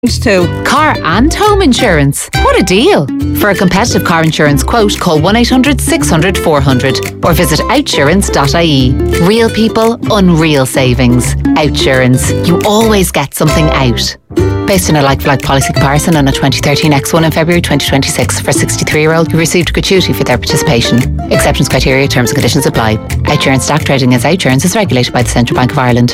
To car and home insurance. What a deal! For a competitive car insurance quote, call 1-800-600-400 or visit outsurance.ie. Real people, unreal savings. Outsurance. You always get something out. Based on a like-for-like policy comparison on a 2013 X1 in February 2026 for a 63-year-old who received gratuity for their participation. Exceptions, criteria, terms and conditions apply. Outsurance stock trading as Outsurance is regulated by the Central Bank of Ireland.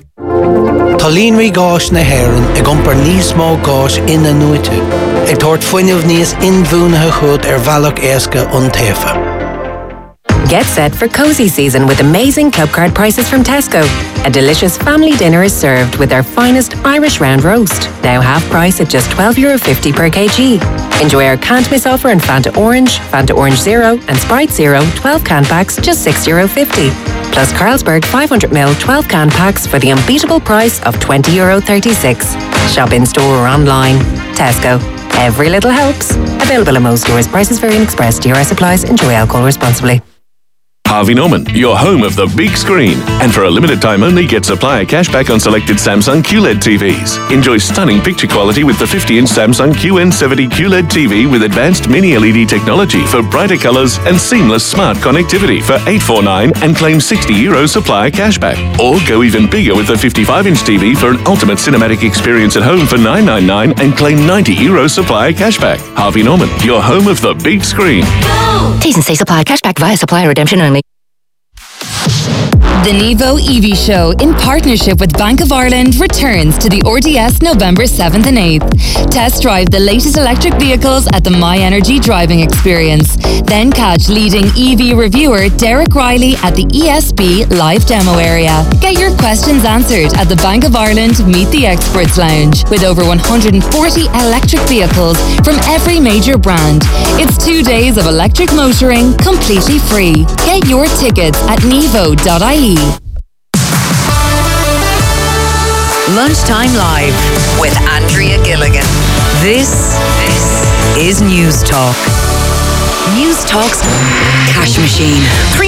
Tolínri gáis na hÉireann ag iompar níos mó gáis ina nuite. Ag tabhairt fuinneamh níos inmhúnathe chud bhealach éasca an taofa. Get set for cozy season with amazing club card prices from Tesco. A delicious family dinner is served with their finest Irish round roast. Now half price at just €12.50 per kg. Enjoy our can't miss offer in Fanta Orange Zero and Sprite Zero 12 can packs just €6.50. Plus Carlsberg 500ml 12 can packs for the unbeatable price of €20.36. Shop in store or online. Tesco. Every little helps. Available in most stores. Prices vary in Express. DRS supplies. Enjoy alcohol responsibly. Harvey Norman, your home of the big screen. And for a limited time only, get supplier cashback on selected Samsung QLED TVs. Enjoy stunning picture quality with the 50-inch Samsung QN70 QLED TV with advanced mini-LED technology for brighter colours and seamless smart connectivity for €849 and claim €60 supplier cashback. Or go even bigger with the 55-inch TV for an ultimate cinematic experience at home for €999 and claim €90 supplier cashback. Harvey Norman, your home of the big screen. T's and C's apply. Cashback via supplier redemption only. The Nevo EV Show, in partnership with Bank of Ireland, returns to the RDS November 7th and 8th. Test drive the latest electric vehicles at the My Energy driving experience. Then catch leading EV reviewer Derek Riley at the ESB live demo area. Get your questions answered at the Bank of Ireland Meet the Experts Lounge, with over 140 electric vehicles from every major brand. It's 2 days of electric motoring, completely free. Get your tickets at nevo.ie. Lunchtime Live with Andrea Gilligan. This is News Talk. News Talk's cash machine.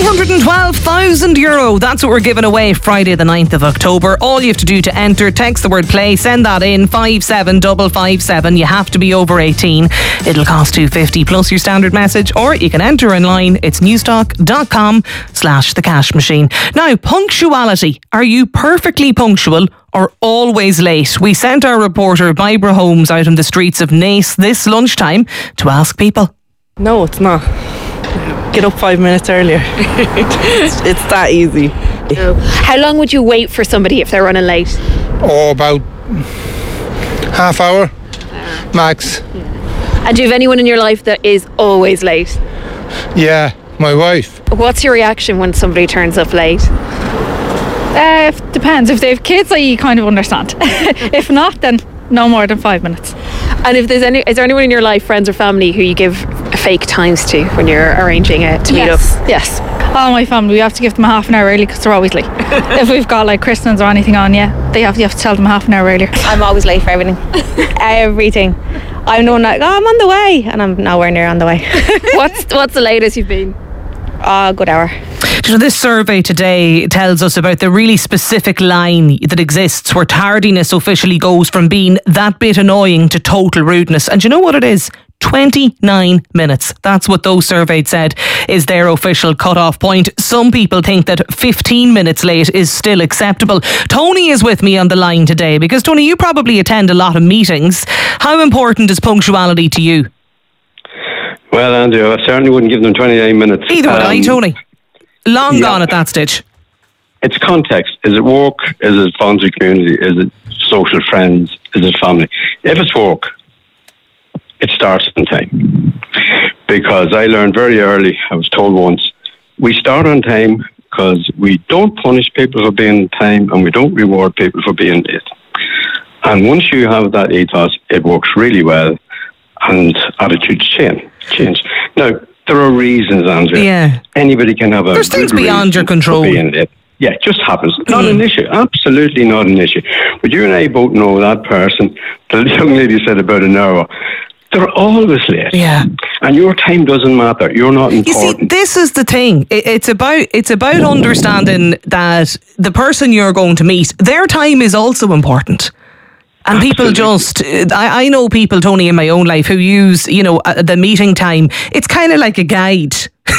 €312,000. That's what we're giving away Friday the 9th of October. All you have to do to enter, text the word play, send that in 57557. You have to be over 18. It'll cost $2.50 plus your standard message, or you can enter online. It's newstalk.com/the cash machine. Now, punctuality. Are you perfectly punctual or always late? We sent our reporter Barbara Holmes out on the streets of Naas this lunchtime to ask people. No, it's not. Get up 5 minutes earlier. It's that easy. How long would you wait for somebody if they're running late? Oh, about half hour max. And do you have anyone in your life that is always late? Yeah, my wife. What's your reaction when somebody turns up late? Depends. If they have kids, I kind of understand. If not, then no more than 5 minutes. And if is there anyone in your life, friends or family, who you give fake times to when you're arranging to meet up? Yes. All my family, we have to give them a half an hour early because they're always late. If we've got like christenings or anything on, you have to tell them half an hour earlier. I'm always late for everything. Everything. I'm known like, I'm on the way, and I'm nowhere near on the way. What's the latest you've been? A good hour. So this survey today tells us about the really specific line that exists where tardiness officially goes from being that bit annoying to total rudeness. And do you know what it is? 29 minutes. That's what those surveyed said is their official cut-off point. Some people think that 15 minutes late is still acceptable. Tony is with me on the line today because, Tony, you probably attend a lot of meetings. How important is punctuality to you? Well, Andrew, I certainly wouldn't give them 29 minutes. Either would I, Tony. Long gone at that stage. It's context. Is it work? Is it voluntary community? Is it social friends? Is it family? If it's work, it starts on time. Because I learned very early, I was told once, we start on time because we don't punish people for being on time and we don't reward people for being late. And once you have that ethos, it works really well and attitudes change. Now, there are reasons, Andrea. Yeah. Anybody can have There's things beyond your control. Yeah, it just happens. Not an issue. Absolutely not an issue. But you and I both know that person, the young lady said about an hour, they're always late. Yeah. And your time doesn't matter. You're not important. You see, this is the thing. It's about understanding that the person you're going to meet, their time is also important. And people just, I know people, Tony, in my own life who use, the meeting time. It's kind of like a guide.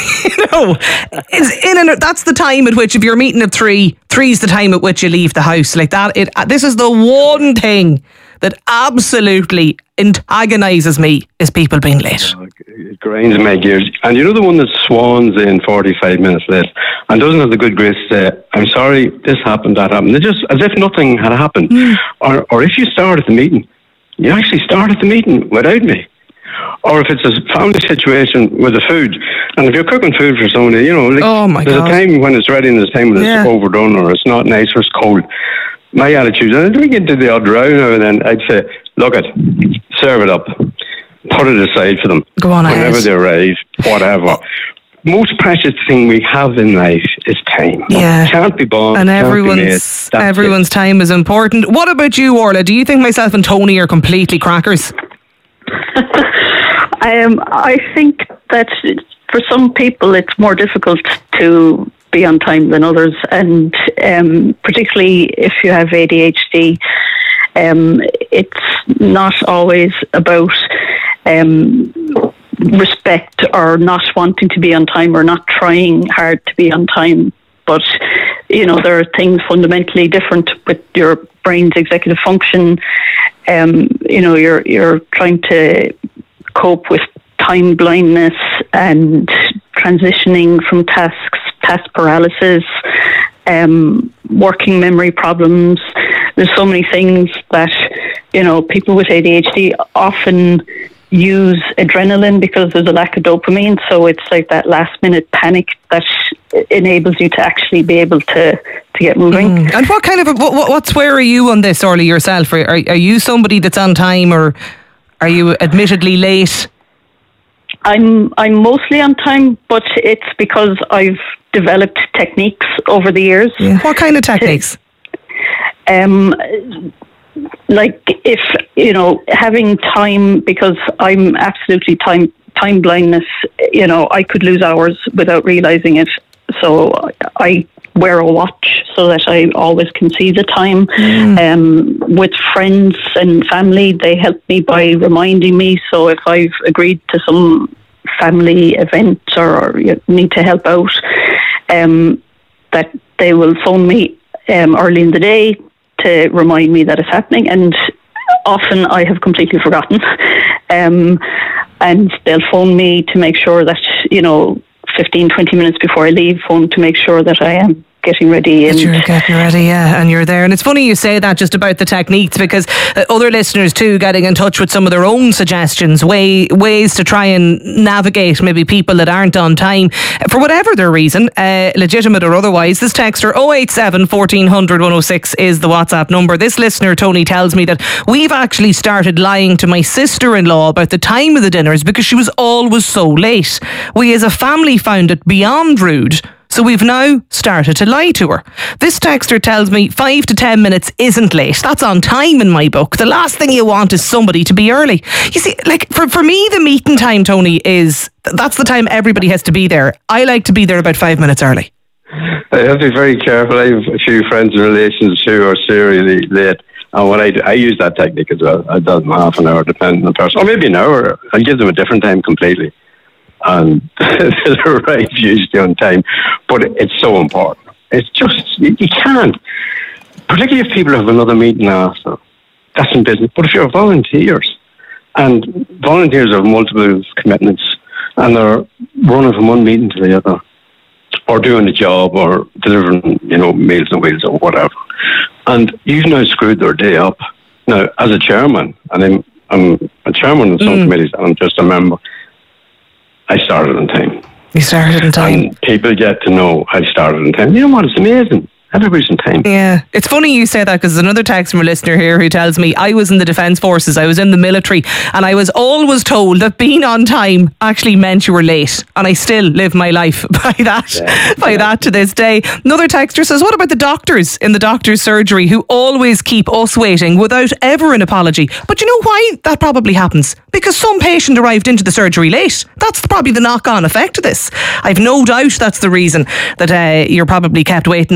That's the time at which, if you're meeting at 3 is the time at which you leave the house. Like that. This is the one thing that absolutely antagonises me, is people being late. It grinds my gears. And the one that swans in 45 minutes late and doesn't have the good grace to say, I'm sorry, this happened, that happened. They're just as if nothing had happened. Or if you start at the meeting, you actually start at the meeting without me. Or if it's a family situation with the food, and if you're cooking food for somebody, there's a time when it's ready and there's a time when it's overdone, or it's not nice, or it's cold. My attitude, and we get into the odd row now and then, I'd say, look serve it up, put it aside for them. Go on whenever ahead. they arrive, whatever. Most precious thing we have in life is time. Yeah. Can't be bought. And everyone's time is important. What about you, Orla? Do you think myself and Tony are completely crackers? I think that for some people it's more difficult to be on time than others, and particularly if you have ADHD, it's not always about respect or not wanting to be on time or not trying hard to be on time. But, there are things fundamentally different with your brain's executive function. You're trying to cope with time blindness and transitioning from task paralysis, working memory problems. There's so many things that, people with ADHD often use adrenaline because there's a lack of dopamine. So it's like that last minute panic that enables you to actually be able to get moving. And what kind of where are you on this, Orly, yourself? Are you somebody that's on time, or are you admittedly late? I'm mostly on time, but it's because I've developed techniques over the years. Yeah. What kind of techniques? Like if having time, because I'm absolutely time blindness. I could lose hours without realizing it. So I wear a watch so that I always can see the time. With friends and family, they help me by reminding me. So if I've agreed to some family event or need to help out, that they will phone me early in the day to remind me that it's happening. And often I have completely forgotten. And they'll phone me to make sure that, 15, 20 minutes before I leave, phone to make sure that I am getting ready. And you're getting ready, yeah, and you're there. And it's funny you say that just about the techniques, because other listeners too getting in touch with some of their own suggestions, ways to try and navigate maybe people that aren't on time for whatever their reason, legitimate or otherwise. This texter 087 1400 106 is the WhatsApp number. This listener, Tony, tells me that we've actually started lying to my sister-in-law about the time of the dinners because she was always so late. We as a family found it beyond rude, so we've now started to lie to her. This texter tells me 5 to 10 minutes isn't late. That's on time in my book. The last thing you want is somebody to be early. You see, like for me, the meeting time, Tony, that's the time everybody has to be there. I like to be there about 5 minutes early. I have to be very careful. I have a few friends and relations who are seriously late. And what I use that technique as well. I do half an hour, depending on the person. Or maybe an hour. I'll give them a different time completely. And they'll arrive usually on time. But it's so important. It's just, you can't. Particularly if people have another meeting after. That's in business. But if you're volunteers, and volunteers have multiple commitments, and they're running from one meeting to the other, or doing a job, or delivering, Meals on Wheels or whatever. And you've now screwed their day up. Now, as a chairman, and I'm a chairman of some committees, and I'm just a member, I started on time. You started on time. And people get to know I started on time. You know what? It's amazing. Everybody's on time. Yeah. It's funny you say that, because there's another text from a listener here who tells me I was in the Defence Forces, I was in the military, and I was always told that being on time actually meant you were late. And I still live my life by that to this day. Another texter says, what about the doctors in the doctor's surgery who always keep us waiting without ever an apology? But you know why that probably happens? Because some patient arrived into the surgery late. That's probably the knock-on effect of this. I've no doubt that's the reason that you're probably kept waiting in the doctor's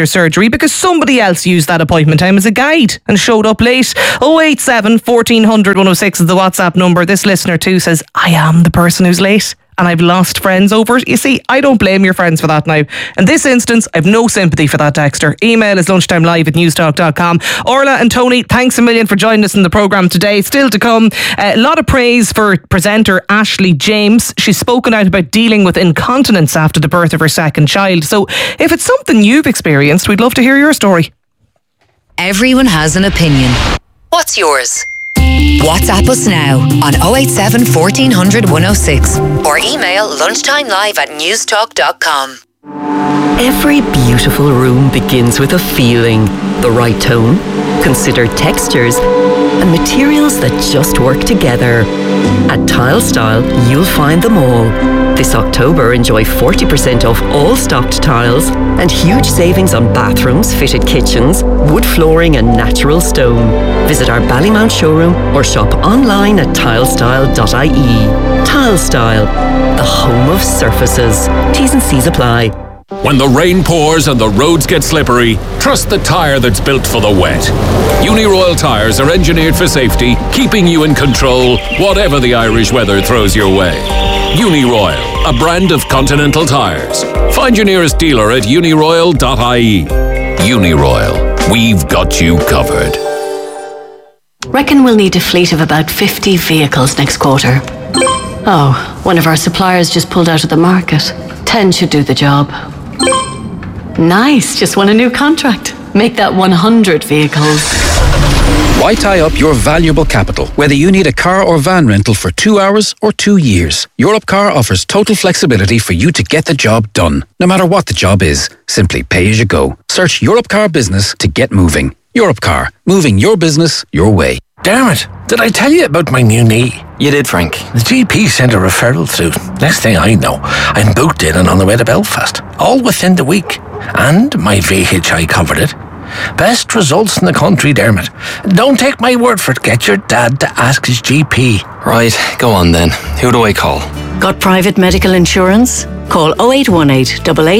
bladder surgery because somebody else used that appointment time as a guide and showed up late. 087 1400 106 is the WhatsApp number. This listener too says, I am the person who's late and I've lost friends over it. You see, I don't blame your friends for that now. In this instance, I've no sympathy for that texter. Email is lunchtimelive@newstalk.com. Orla and Tony, thanks a million for joining us in the programme today. Still to come, a lot of praise for presenter Ashley James. She's spoken out about dealing with incontinence after the birth of her second child. So if it's something you've experienced, we'd love to hear your story. Everyone has an opinion. What's yours? WhatsApp us now on 087 1400 106 or email lunchtimelive@newstalk.com. Every beautiful room begins with a feeling, the right tone, considered textures, and materials that just work together. At Tile Style, you'll find them all. This October, enjoy 40% off all stocked tiles and huge savings on bathrooms, fitted kitchens, wood flooring and natural stone. Visit our Ballymount showroom or shop online at tilestyle.ie. Tile Style, the home of surfaces. T's and C's apply. When the rain pours and the roads get slippery, trust the tyre that's built for the wet. Uniroyal tyres are engineered for safety, keeping you in control, whatever the Irish weather throws your way. Uniroyal, a brand of Continental tyres. Find your nearest dealer at uniroyal.ie. Uniroyal, we've got you covered. Reckon we'll need a fleet of about 50 vehicles next quarter. Oh, one of our suppliers just pulled out of the market. 10 should do the job. Nice, just won a new contract. Make that 100 vehicles. Why tie up your valuable capital, whether you need a car or van rental for 2 hours or 2 years? Europcar offers total flexibility for you to get the job done. No matter what the job is, simply pay as you go. Search Europcar Business to get moving. Europcar, moving your business your way. Dermot, did I tell you about my new knee? You did, Frank. The GP sent a referral through. Next thing I know, I'm booked in and on the way to Belfast. All within the week. And my VHI covered it. Best results in the country, Dermot. Don't take my word for it. Get your dad to ask his GP. Right, go on then. Who do I call? Got private medical insurance? Call 0818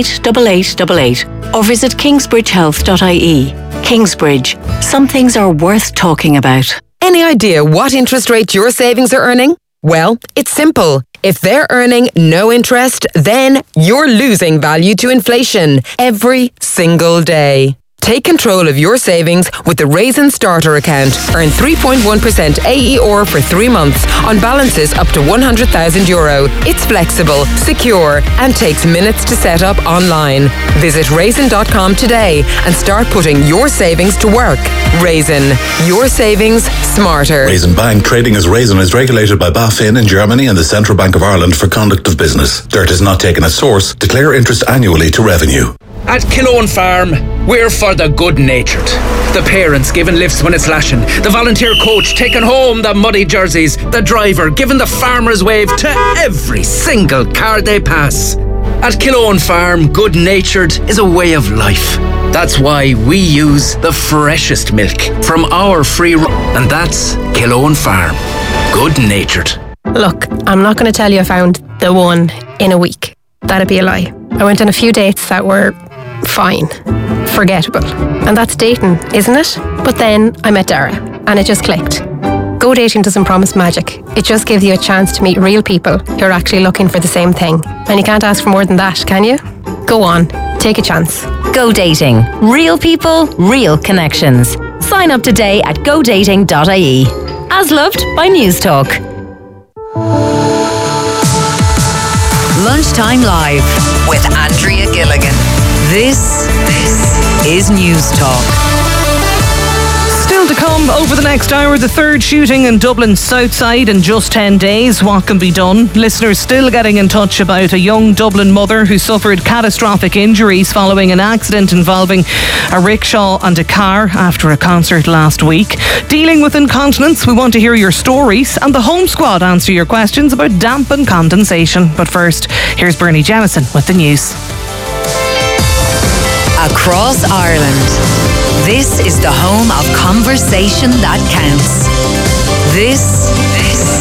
888888 or visit kingsbridgehealth.ie. Kingsbridge. Some things are worth talking about. Any idea what interest rate your savings are earning? Well, it's simple. If they're earning no interest, then you're losing value to inflation every single day. Take control of your savings with the Raisin Starter account. Earn 3.1% AER for 3 months on balances up to €100,000. It's flexible, secure, and takes minutes to set up online. Visit raisin.com today and start putting your savings to work. Raisin, your savings smarter. Raisin Bank, trading as Raisin, is regulated by BaFin in Germany and the Central Bank of Ireland for conduct of business. Dirt is not taken as source. Declare interest annually to revenue. At Killowen Farm, we're for the good-natured. The parents giving lifts when it's lashing. The volunteer coach taking home the muddy jerseys. The driver giving the farmer's wave to every single car they pass. At Killowen Farm, good-natured is a way of life. That's why we use the freshest milk from our free... And that's Killowen Farm. Good-natured. Look, I'm not going to tell you I found the one in a week. That'd be a lie. I went on a few dates that were fine, forgettable. And that's dating, isn't it? But then I met Dara and it just clicked. Go Dating doesn't promise magic. It just gives you a chance to meet real people who are actually looking for the same thing. And you can't ask for more than that, can you? Go on, take a chance. Go Dating. Real people, real connections. Sign up today at godating.ie. As loved by News Talk. Lunchtime Live with Andrea Gilligan. This is News Talk. Still to come over the next hour, the third shooting in Dublin's south side in just 10 days. What can be done? Listeners still getting in touch about a young Dublin mother who suffered catastrophic injuries following an accident involving a rickshaw and a car after a concert last week. Dealing with incontinence, we want to hear your stories, and the Home Squad answer your questions about damp and condensation. But first, here's Bernie Jemison with the news. Across Ireland, this is the home of conversation that counts. This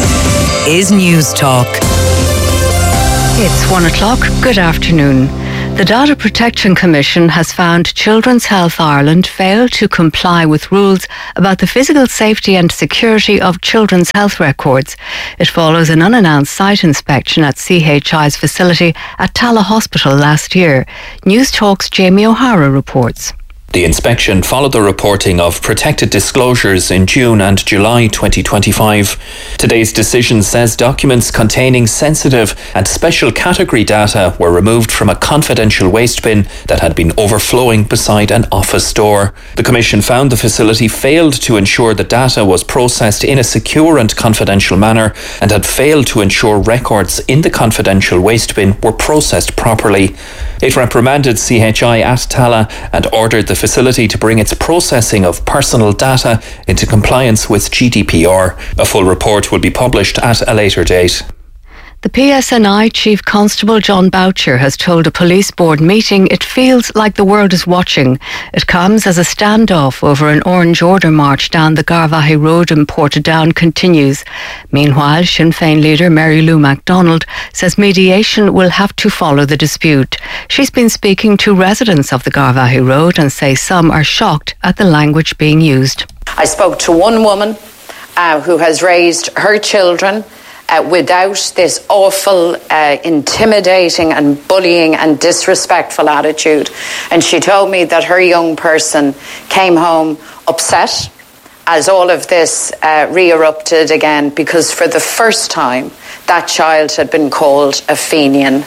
is News Talk. It's 1 o'clock. Good afternoon. The Data Protection Commission has found Children's Health Ireland failed to comply with rules about the physical safety and security of children's health records. It follows an unannounced site inspection at CHI's facility at Tala Hospital last year. News Talk's Jamie O'Hara reports. The inspection followed the reporting of protected disclosures in June and July 2025. Today's decision says documents containing sensitive and special category data were removed from a confidential waste bin that had been overflowing beside an office door. The Commission found the facility failed to ensure the data was processed in a secure and confidential manner and had failed to ensure records in the confidential waste bin were processed properly. It reprimanded CHI at Tala and ordered the facility to bring its processing of personal data into compliance with GDPR. A full report will be published at a later date. The PSNI Chief Constable John Boucher has told a police board meeting it feels like the world is watching. It comes as a standoff over an Orange Order march down the Garvaghey Road in Portadown continues. Meanwhile, Sinn Féin leader Mary Lou MacDonald says mediation will have to follow the dispute. She's been speaking to residents of the Garvaghey Road and says some are shocked at the language being used. I spoke to one woman who has raised her children without this awful, intimidating and bullying and disrespectful attitude. And she told me that her young person came home upset as all of this re-erupted again, because for the first time that child had been called a Fenian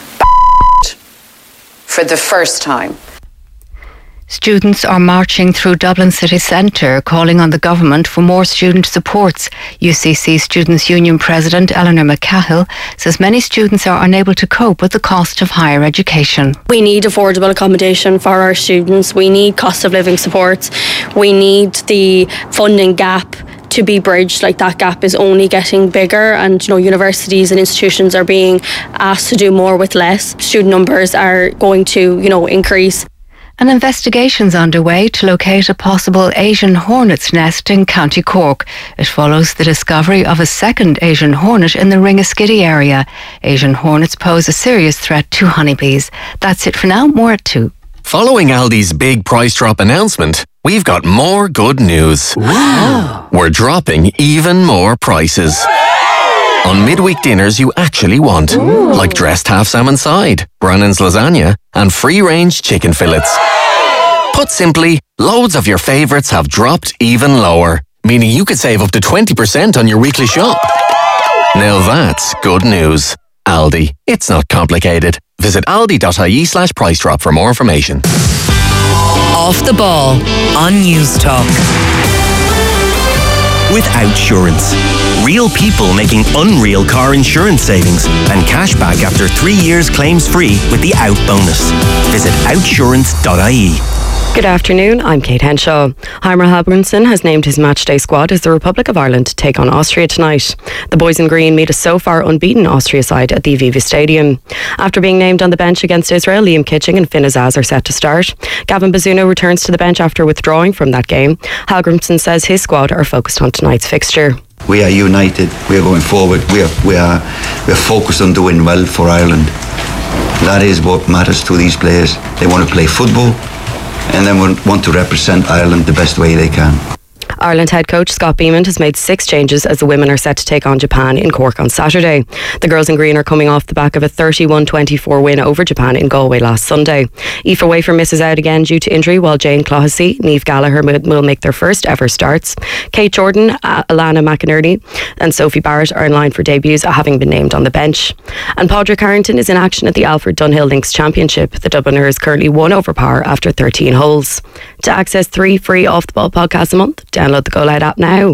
for the first time. Students are marching through Dublin city centre, calling on the government for more student supports. UCC Students' Union President Eleanor McCahill says many students are unable to cope with the cost of higher education. We need affordable accommodation for our students. We need cost of living supports. We need the funding gap to be bridged. Like, that gap is only getting bigger, and universities and institutions are being asked to do more with less. Student numbers are going to increase. An investigation's underway to locate a possible Asian hornet's nest in County Cork. It follows the discovery of a second Asian hornet in the Ringaskiddy area. Asian hornets pose a serious threat to honeybees. That's it for now. More at 2. Following Aldi's big price drop announcement, we've got more good news. Wow. We're dropping even more prices. On midweek dinners you actually want, like dressed half salmon side, Brannan's lasagna, and free-range chicken fillets. Put simply, loads of your favourites have dropped even lower, meaning you could save up to 20% on your weekly shop. Now that's good news. Aldi, it's not complicated. Visit aldi.ie/price drop for more information. Off the ball on News Talk. With Outsurance. Real people making unreal car insurance savings and cash back after 3 years claims free with the Out bonus. Visit outsurance.ie. Good afternoon, I'm Kate Henshaw. Heimer Hallgrimsson has named his matchday squad as the Republic of Ireland to take on Austria tonight. The boys in green meet a so far unbeaten Austria side at the Aviva Stadium. After being named on the bench against Israel, Liam Kitching and Finn Azaz are set to start. Gavin Bazzuno returns to the bench after withdrawing from that game. Hallgrimsson says his squad are focused on tonight's fixture. We are united, we are going forward, we're focused on doing well for Ireland. That is what matters to these players. They want to play football, and then want to represent Ireland the best way they can. Ireland head coach Scott Beamond has made 6 changes as the women are set to take on Japan in Cork on Saturday. The girls in green are coming off the back of a 31-24 win over Japan in Galway last Sunday. Aoife Wafer misses out again due to injury, while Jane Clohessy, Niamh Gallagher will make their first ever starts. Kate Jordan, Alana McInerney and Sophie Barrett are in line for debuts, having been named on the bench. And Padraig Harrington is in action at the Alfred Dunhill Links Championship. The Dubliner is currently 1 over par after 13 holes. To access 3 free Off the Ball podcasts a month, download the Go Loud app now.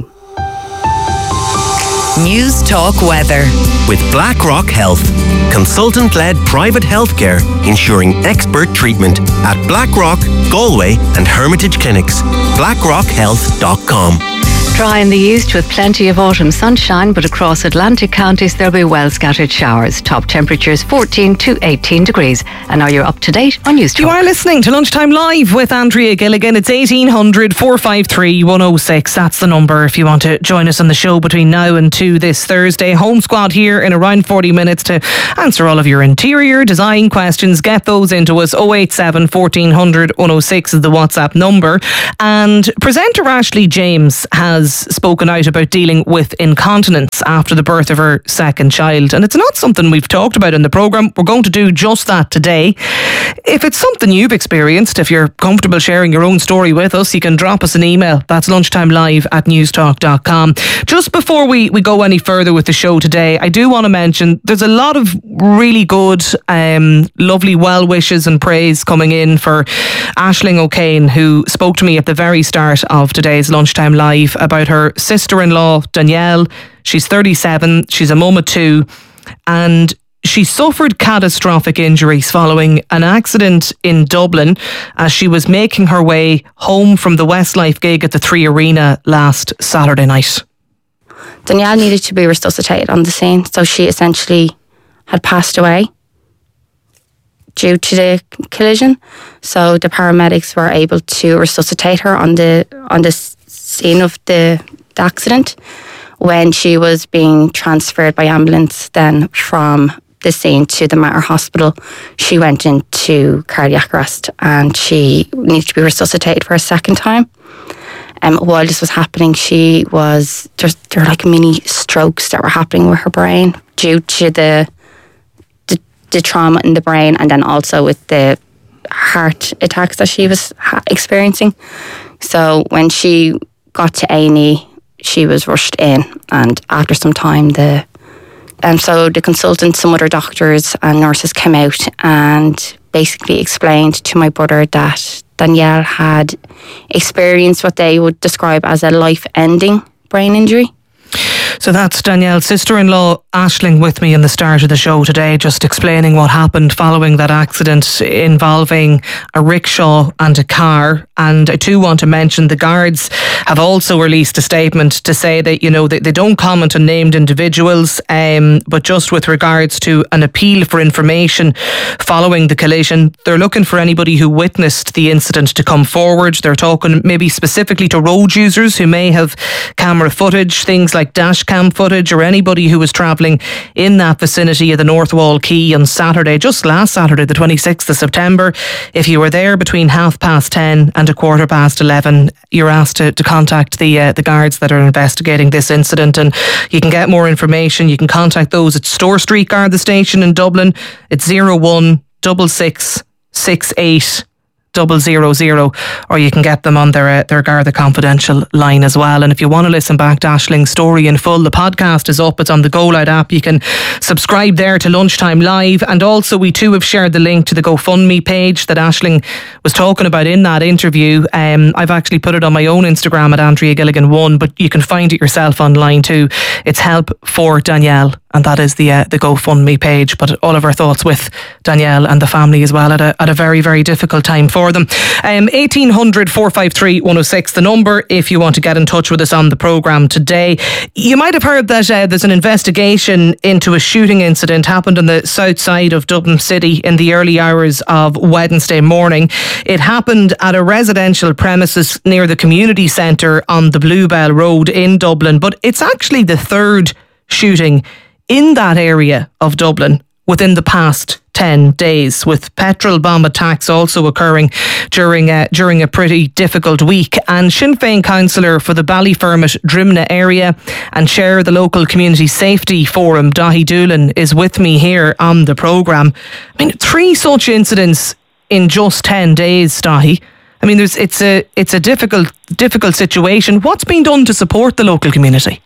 News Talk Weather. With BlackRock Health, consultant-led private healthcare ensuring expert treatment at BlackRock, Galway and Hermitage Clinics. BlackRockHealth.com. Dry in the east with plenty of autumn sunshine, but across Atlantic counties there'll be well scattered showers. Top temperatures 14 to 18 degrees. And now you're up to date on News Talk. You are listening to Lunchtime Live with Andrea Gilligan. It's 1800 453 106. That's the number if you want to join us on the show between now and 2 this Thursday. Home Squad here in around 40 minutes to answer all of your interior design questions. Get those into us. 087 1400 106 is the WhatsApp number. And presenter Ashley James has spoken out about dealing with incontinence after the birth of her second child, and it's not something we've talked about in the programme. We're going to do just that today. If it's something you've experienced, if you're comfortable sharing your own story with us, you can drop us an email. That's lunchtimelive@newstalk.com. Just before we go any further with the show today, I do want to mention there's a lot of really good lovely well wishes and praise coming in for Aisling O'Kane, who spoke to me at the very start of today's Lunchtime Live about her sister-in-law Danielle. She's 37, she's a mum of 2, and she suffered catastrophic injuries following an accident in Dublin as she was making her way home from the Westlife gig at the 3 Arena last Saturday night. Danielle needed to be resuscitated on the scene, so she essentially had passed away due to the collision. So the paramedics were able to resuscitate her on the scene of the accident. When she was being transferred by ambulance then from the scene to the Mater Hospital, she went into cardiac arrest and she needed to be resuscitated for a second time. While this was happening, there were like mini strokes that were happening with her brain due to the trauma in the brain, and then also with the heart attacks that she was experiencing. So when she got to A&E, she was rushed in, and after some time the consultants, some other doctors and nurses came out and basically explained to my brother that Danielle had experienced what they would describe as a life-ending brain injury. So that's Danielle's sister-in-law Aisling with me in the start of the show today, just explaining what happened following that accident involving a rickshaw and a car. And I too want to mention the guards have also released a statement to say that, you know, they don't comment on named individuals, but just with regards to an appeal for information following the collision, they're looking for anybody who witnessed the incident to come forward. They're talking maybe specifically to road users who may have camera footage, things like dash cam footage, or anybody who was travelling in that vicinity of the North Wall Quay on Saturday, just last Saturday, the 26th of September. If you were there between 10:30 and 11:15, you're asked to contact the guards that are investigating this incident, and you can get more information. You can contact those at Store Street Garda Station in Dublin. It's 01 66 68 000, or you can get them on their Garda Confidential line as well. And if you want to listen back to Aisling's story in full, the podcast is up. It's on the Go Loud app. You can subscribe there to Lunchtime Live, and also we too have shared the link to the GoFundMe page that Aisling was talking about in that interview. I've actually put it on my own Instagram at Andrea Gilligan 1, but you can find it yourself online too. It's Help for Danielle, and that is the GoFundMe page. But all of our thoughts with Danielle and the family as well at a very, very difficult time for them. 1800 453 106, the number if you want to get in touch with us on the programme today. You might have heard that there's an investigation into a shooting incident happened on the south side of Dublin City in the early hours of Wednesday morning. It happened at a residential premises near the community centre on the Bluebell Road in Dublin, but it's actually the third shooting in that area of Dublin within the past 10 days, with petrol bomb attacks also occurring during a pretty difficult week. And Sinn Féin councillor for the Ballyfermot Drimna area and chair of the local community safety forum, Dahi Doolan, is with me here on the programme. I mean, 3 such incidents in just 10 days, Dahi. I mean, it's a difficult situation. What's been done to support the local community?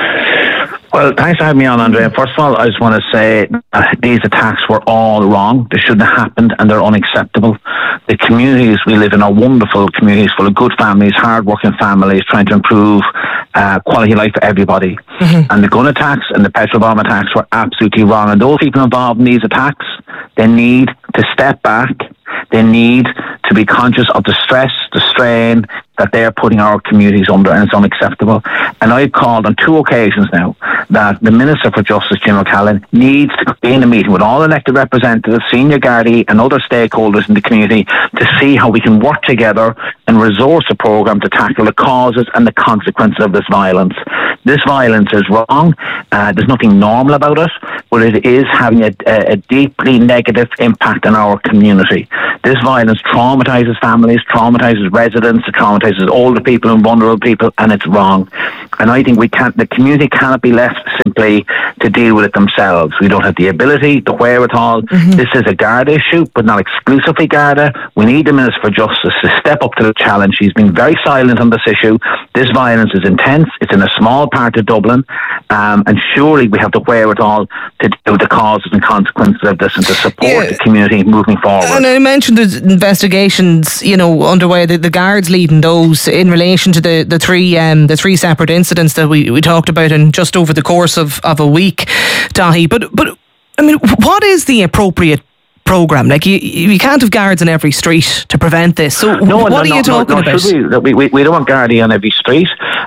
Well, thanks for having me on, Andrea. First of all, I just want to say these attacks were all wrong. They shouldn't have happened, and they're unacceptable. The communities we live in are wonderful communities full of good families, hard-working families, trying to improve quality of life for everybody. Mm-hmm. And the gun attacks and the petrol bomb attacks were absolutely wrong. And those people involved in these attacks, they need to step back. They need to be conscious of the stress, the strain that they're putting our communities under, and it's unacceptable. And I've called on 2 occasions now that the Minister for Justice, Jim O'Callaghan, needs to be in a meeting with all elected representatives, senior Gardaí and other stakeholders in the community to see how we can work together and resource a programme to tackle the causes and the consequences of this violence. This violence is wrong. There's nothing normal about it, but it is having a deeply negative impact on our community. This violence traumatises families, traumatises residents, it traumatises older people and vulnerable people, and it's wrong. And I think the community cannot be left simply to deal with it themselves. We don't have the ability, the wherewithal. This is a Garda issue, but not exclusively Garda. We need the Minister for Justice to step up to the challenge. He's been very silent on this issue. This violence is intense. It's in a small part of Dublin, and surely we have the wherewithal to deal with the causes and consequences of this and to support the community moving forward. And I mentioned there's investigations, underway. The guards leading those in relation to the three separate incidents that we talked about in just over the course of a week, Dahi. But I mean, what is the appropriate programme? Like, you can't have guards on every street to prevent this. So what are you talking about? We don't want Gardaí on every street.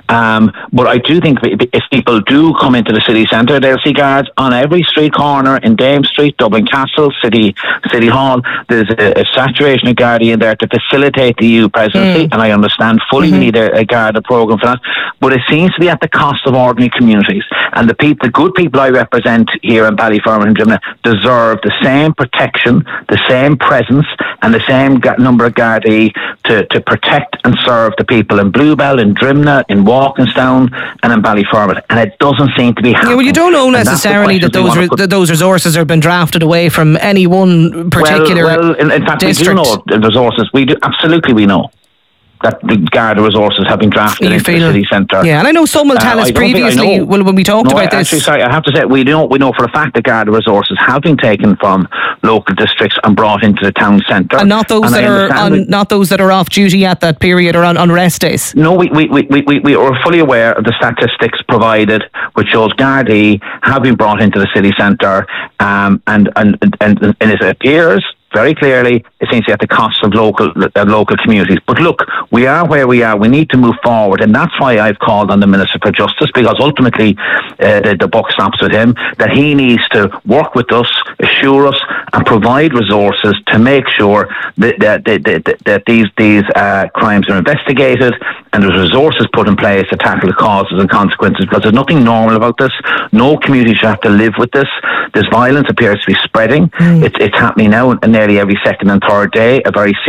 But I do think if people do come into the city centre, they'll see guards on every street corner in Dame Street, Dublin Castle, City Hall. There's a saturation of Gardaí in there to facilitate the EU presidency, and I understand fully we need a Garda programme for that. But it seems to be at the cost of ordinary communities. And the good people I represent here in Ballyfermot and Drimnagh deserve the same protection, the same presence, and the same number of Gardaí to protect and serve the people in Bluebell, in Drimnagh, in Walkinstown, and in Ballyfermot. And it doesn't seem to be happening. Yeah, well, you don't know necessarily that those resources have been drafted away from any one particular in fact, district. We do know the resources. We do, absolutely, we know that the Garda resources have been drafted into the city centre. Yeah, and I know some will tell us previously, when we talked about this. Actually, sorry, I have to say, we know for a fact that Garda resources have been taken from local districts and brought into the town centre. And not those that are off duty at that period or on rest days. No, we are fully aware of the statistics provided, which shows Gardaí have been brought into the city centre, and it appears very clearly, it seems to be at the cost of local communities. But look, we are where we are. We need to move forward, and that's why I've called on the Minister for Justice, because ultimately the buck stops with him, that he needs to work with us, assure us, and provide resources to make sure that these crimes are investigated and there's resources put in place to tackle the causes and consequences, because there's nothing normal about this. No community should have to live with this. This violence appears to be spreading. It's happening now nearly every second and third day.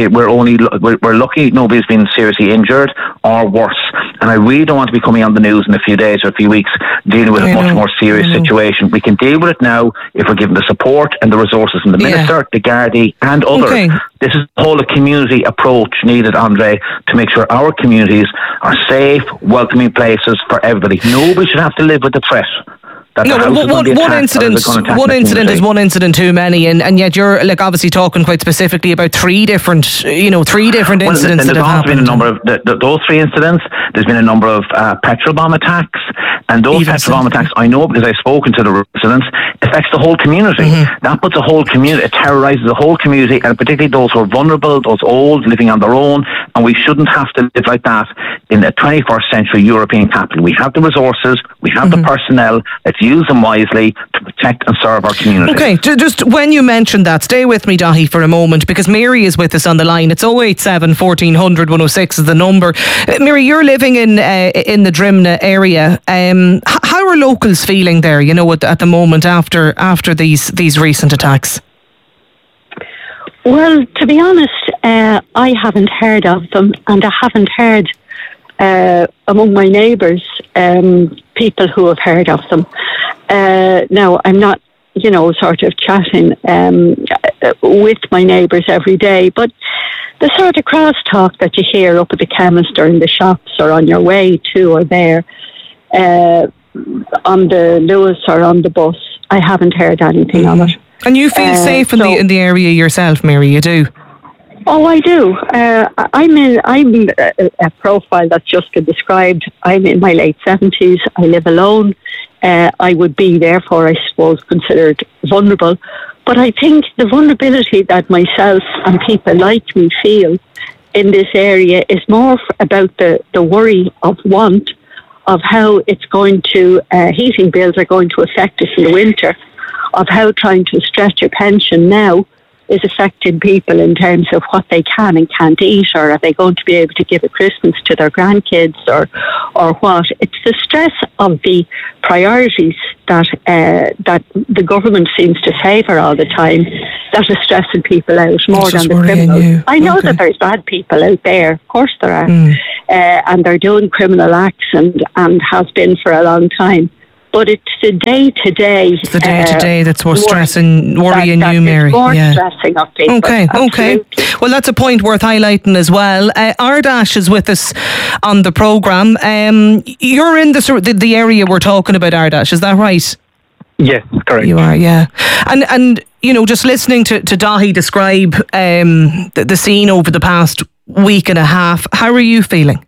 We're lucky nobody's been seriously injured or worse. And I really don't want to be coming on the news in a few days or a few weeks dealing with a much more serious situation. We can deal with it now if we're given the support and the resources from the Minister, the Gardaí and others. Okay. This is the whole community approach needed, Andre, to make sure our communities are safe, welcoming places for everybody. Nobody should have to live with the threat. No, one incident is one incident too many, and yet you're obviously talking quite specifically about three different incidents that have happened. Been a number of those three incidents. There's been a number of petrol bomb attacks, and those petrol bomb attacks, I know because I've spoken to the residents, affects the whole community. That puts the whole community, it terrorises the whole community, and particularly those who are vulnerable, those old, living on their own, and we shouldn't have to live like that in the 21st century European capital. We have the resources, we have the personnel. Let's use them wisely to protect and serve our community. Okay, just when you mentioned that, stay with me, Dahi, for a moment, because Mary is with us on the line. It's 087 1400 106 is the number. Mary, you're living in the Drimnagh area. How are locals feeling there, at the moment after these recent attacks? Well, to be honest, I haven't heard of them, and I haven't heard among my neighbours people who have heard of them. Now, I'm not, sort of chatting with my neighbours every day, but the sort of crosstalk that you hear up at the chemist or in the shops or on your way to or there, on the Lewis or on the bus, I haven't heard anything of it. And you feel safe in the area yourself, Mary, you do? Oh, I do. I'm in a profile that's just been described. I'm in my late 70s. I live alone. I would be, therefore, I suppose, considered vulnerable. But I think the vulnerability that myself and people like me feel in this area is more about the worry of want, of how it's going to, heating bills are going to affect us in the winter, of how trying to stretch your pension now is affecting people in terms of what they can and can't eat, or are they going to be able to give a Christmas to their grandkids, or what. It's the stress of the priorities that the government seems to favour all the time that is stressing people out more than the criminals. I know that there's bad people out there, of course there are, and they're doing criminal acts and has been for a long time. But it's the day-to-day. It's the day-to-day that's more stressing, worrying you, Mary. More stressing of people. Okay. Well, that's a point worth highlighting as well. Ardash is with us on the programme. You're in the area we're talking about, Ardash, is that right? Yes, correct. You are, yeah. And you know, just listening to Dahi describe the scene over the past week and a half, how are you feeling?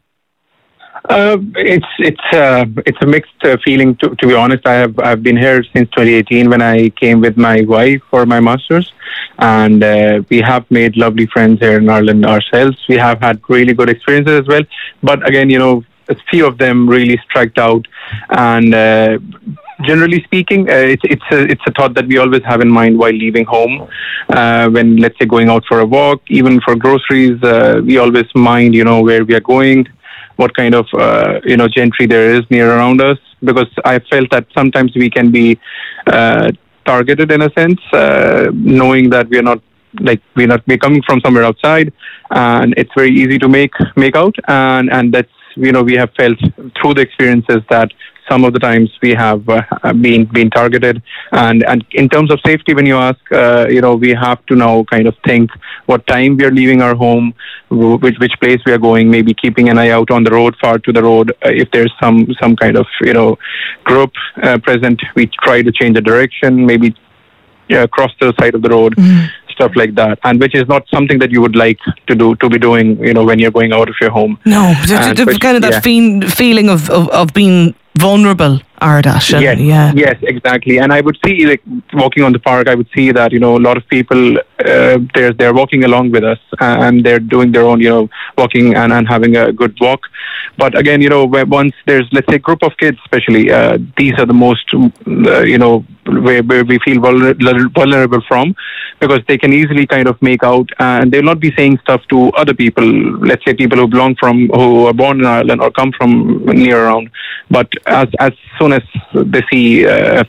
It's a mixed feeling, to be honest. I've been here since 2018 when I came with my wife for my master's, and we have made lovely friends here in Ireland ourselves. We have had really good experiences as well, but again, you know, a few of them really struck out, and generally speaking, it's a thought that we always have in mind while leaving home. When, let's say, going out for a walk, even for groceries, we always mind, you know, where we are going, what kind of gentry there is near around us, because I felt that sometimes we can be targeted in a sense, knowing that we're coming from somewhere outside, and it's very easy to make out, and that's, you know, we have felt through the experiences that some of the times we have been targeted, and in terms of safety, when you ask, we have to now kind of think what time we are leaving our home, which place we are going, maybe keeping an eye out on the road, far to the road. If there's some kind of group present, we try to change the direction, maybe cross the side of the road. Stuff like that, and which is not something that you would like to be doing, when you're going out of your home. No, that feeling of being vulnerable, Ardash. Yes, exactly. And I would see, like, walking on the park, I would see that, a lot of people, they're walking along with us, and they're doing their own, walking and having a good walk. But again, once there's, let's say, a group of kids, especially, these are the most, where we feel vulnerable from, because they can easily kind of make out, and they'll not be saying stuff to other people, let's say people who are born in Ireland or come from near around. But as soon as they see, us,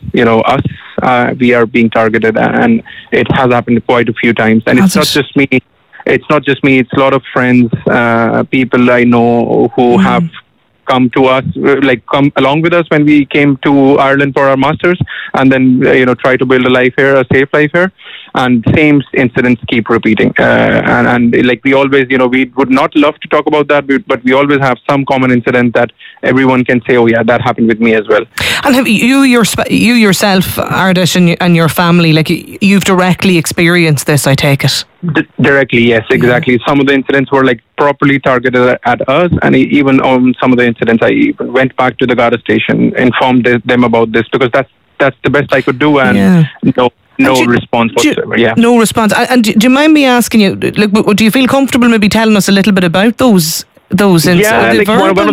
we are being targeted, and it has happened quite a few times. And it's not just me. It's a lot of friends, people I know who have come to us, come along with us when we came to Ireland for our masters, and then try to build a life here, a safe life here, and same incidents keep repeating. And we always, we would not love to talk about that, but we always have some common incident that everyone can say, oh yeah, that happened with me as well. And have you yourself, Ardash, and your family, you've directly experienced this, I take it? Directly, yes, exactly. Yeah. Some of the incidents were properly targeted at us, and even on some of the incidents, I even went back to the Garda station, informed them about this, because that's the best I could do, and no response whatsoever. No response. And do you mind me asking you, do you feel comfortable maybe telling us a little bit about those incidents? Yeah, one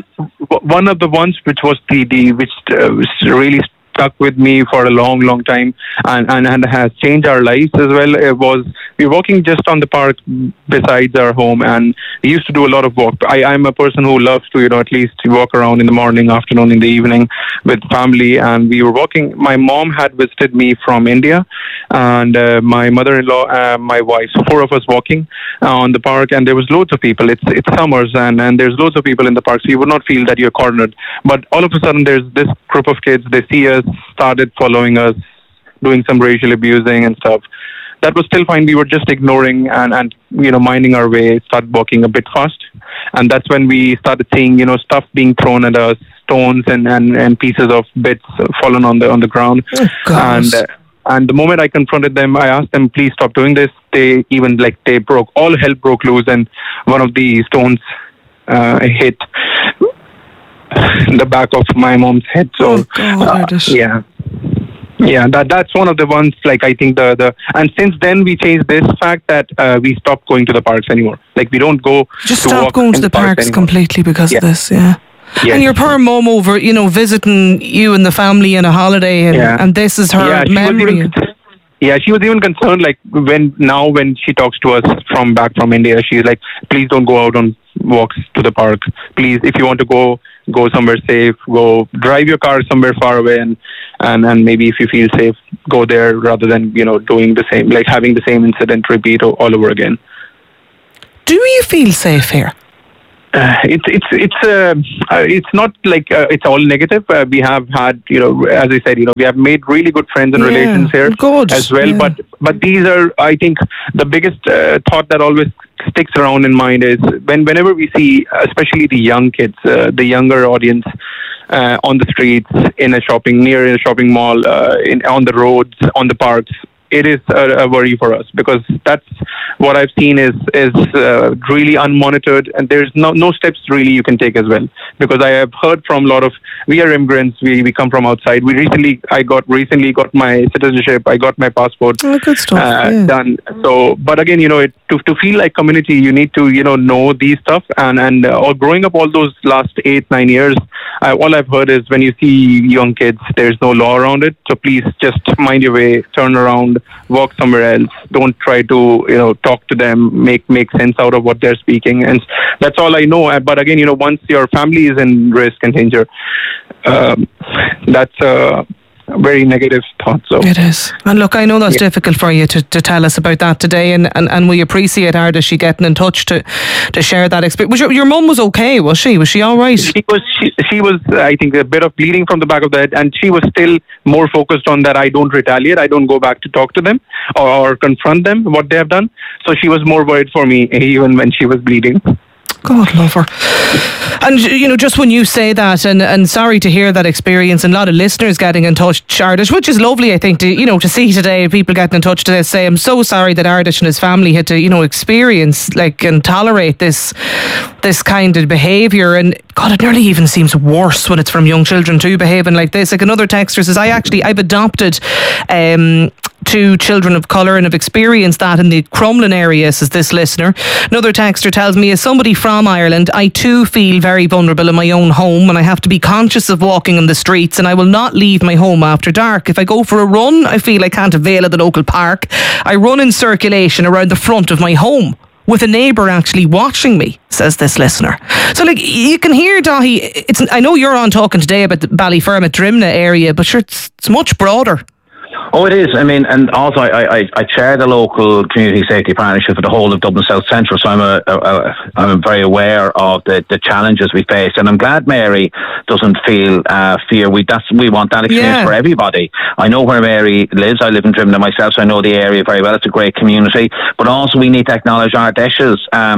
of the ones which was which really stuck with me for a long time, and has changed our lives as well. It was, we were walking just on the park besides our home, and we used to do a lot of walk. I'm a person who loves to at least walk around in the morning, afternoon, in the evening with family, and we were walking. My mom had visited me from India, and my mother-in-law, my wife, so 4 of us walking on the park, and there was loads of people. It's summers, and there's loads of people in the park, so you would not feel that you're cornered. But all of a sudden there's this group of kids, they see us, started following us, doing some racial abusing and stuff. That was still fine. We were just ignoring and minding our way, started walking a bit fast. And that's when we started seeing, stuff being thrown at us, stones and pieces of bits fallen on the ground. Oh, and the moment I confronted them, I asked them, please stop doing this. They even all hell broke loose, and one of the stones hit the back of my mom's head. So, yeah. Yeah, that's one of the ones. Like I think and since then we changed this fact that we stopped going to the parks anymore. Like we don't go. Just stop going to the parks completely because of this. Yeah. Yes. And your poor mum over, visiting you and the family in a holiday, and this is her memory. She was even concerned. Like when she talks to us back from India, she's like, "Please don't go out on walks to the park. Please, if you want to go somewhere safe. Go drive your car somewhere far away, and maybe if you feel safe, go there rather than doing the same, like having the same incident repeat all over again." Do you feel safe here? It's not like it's all negative. We have had, as I said, we have made really good friends and relations here as well. Yeah. But these are, I think, the biggest thought that always sticks around in mind is whenever we see, especially the young kids, the younger audience, on the streets, near a shopping mall, on the roads, on the parks. It is a worry for us because that's what I've seen is really unmonitored, and there's no steps really you can take as well. Because I have heard from we are immigrants, we come from outside. I recently got my citizenship, I got my passport good stuff, done. So, but again, to feel like community, you need to know these stuff, and growing up all those last 8-9 years, all I've heard is when you see young kids, there's no law around it. So please just mind your way, turn around, walk somewhere else. Don't try to talk to them, make sense out of what they're speaking, and that's all I know. But again, once your family is in risk and danger, that's a very negative thought. So it is. And look, I know that's difficult for you to tell us about that today, and we appreciate Ardash getting in touch to share that experience. Your mum was okay, was she? Was she all right? She was, I think, a bit of bleeding from the back of the head, and she was still more focused on that I don't retaliate, I don't go back to talk to them or confront them, what they have done. So she was more worried for me even when she was bleeding. God love her. And just when you say that, and sorry to hear that experience, and a lot of listeners getting in touch, Ardash, which is lovely, I think, to see today, people getting in touch to say, I'm so sorry that Ardash and his family had to, experience and tolerate this kind of behaviour. And God, it nearly even seems worse when it's from young children too, behaving like this. Like another texter says, I've adopted 2 children of colour and have experienced that in the Crumlin area, says this listener. Another texter tells me, as somebody from Ireland, I too feel very vulnerable in my own home, and I have to be conscious of walking on the streets, and I will not leave my home after dark. If I go for a run, I feel I can't avail of the local park. I run in circulation around the front of my home, with a neighbour actually watching me, says this listener. So you can hear, Dahi, I know you're on talking today about the Ballyfermot Drimna area, but sure, it's much broader. Oh, it is. I mean, and also I chair the local community safety partnership for the whole of Dublin South Central, so I'm very aware of the challenges we face, and I'm glad Mary doesn't feel fear. We want that experience for everybody. I know where Mary lives. I live in Drimna myself, so I know the area very well. It's a great community, but also we need to acknowledge Ardesh's